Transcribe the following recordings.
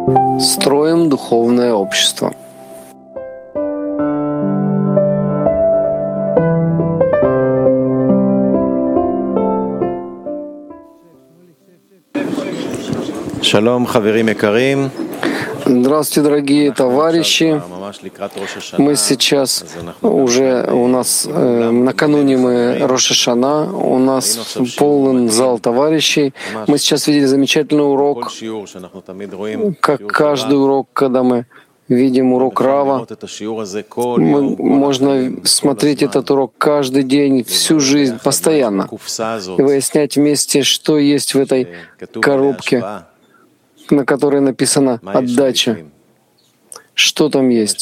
Строим духовное общество. Здравствуйте, дорогие товарищи. Мы сейчас уже накануне Рош ха-Шана, у нас полон зал товарищей. Мы сейчас видели замечательный урок, как каждый урок, когда мы видим урок Рава. Можно смотреть этот урок каждый день, всю жизнь, постоянно, и выяснять вместе, что есть в этой коробке, на которой написано «отдача». Что там есть?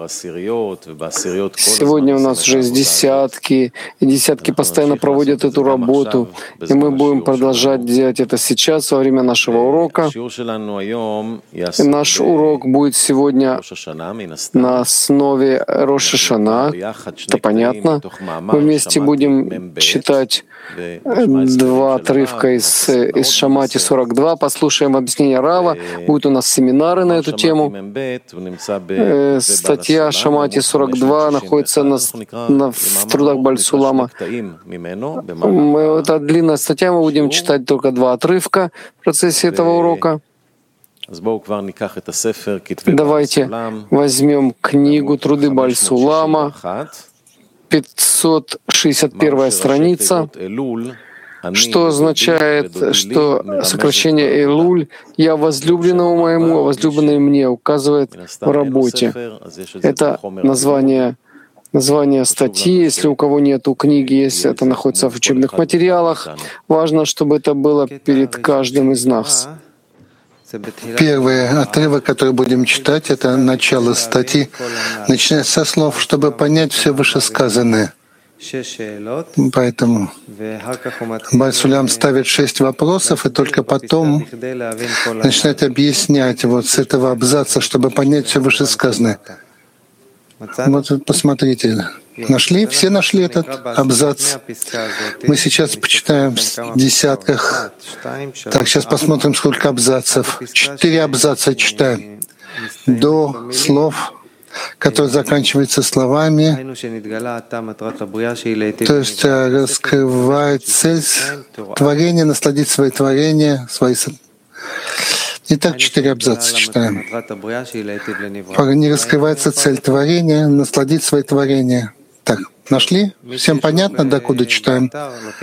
Сегодня у нас уже есть десятки, и десятки постоянно проводят эту работу, и мы будем продолжать делать это сейчас, во время нашего урока. И наш урок будет сегодня на основе Рош ха-Шана, это понятно. Мы вместе будем читать два отрывка из Шамати 42, послушаем объяснение Рава, будут у нас семинары на эту тему. Статья Шамати 42 находится в трудах Баль-Сулама. Это длинная статья, мы будем читать только два отрывка в процессе этого урока. Давайте возьмем книгу «Труды Баль-Сулама», 561 страница. Что означает, что сокращение «Эйлуль» «Я возлюбленному моему, а возлюбленный мне» указывает в работе. Это название статьи. Если у кого нету книги, если это находится в учебных материалах, важно, чтобы это было перед каждым из нас. Первый отрывок, который будем читать, это начало статьи, начинается со слов, чтобы понять все вышесказанное. Поэтому Баль-Сулам ставит 6 вопросов, и только потом начинает объяснять вот с этого абзаца, чтобы понять все вышесказанное. Вот посмотрите. Нашли? Все нашли этот абзац? Мы сейчас почитаем в десятках. Так, сейчас посмотрим, сколько абзацев. 4 абзаца читаем. До слов, который заканчивается словами, то есть раскрывает цель творения, насладить свои творения, Итак, 4 абзаца читаем. Не раскрывается цель творения, насладить свои творения. Так, нашли? Всем понятно, докуда читаем?